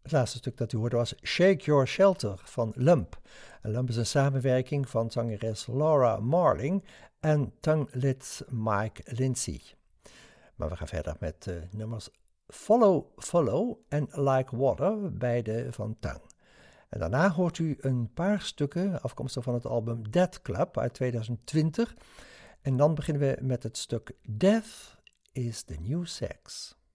Het laatste stuk dat u hoorde was Shake Your Shelter van Lump. En Lump is een samenwerking van zangeres Laura Marling en tonguelid Mike Lindsay. Maar we gaan verder met nummers Follow, Follow en Like Water, beide van Tongue. En daarna hoort u een paar stukken afkomstig van het album Death Club uit 2020. En dan beginnen we met het stuk Death is the New Sex.